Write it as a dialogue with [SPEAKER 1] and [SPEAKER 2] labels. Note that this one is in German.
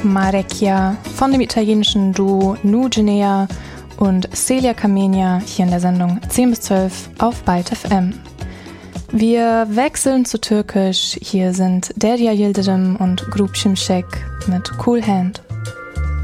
[SPEAKER 1] Marecchia von dem italienischen Duo Nugenea und Celia Kamenia hier in der Sendung 10 bis 12 auf Byte FM. Wir wechseln zu Türkisch. Hier sind Derya Yildirim und Grup Şimşek mit Cool Hand.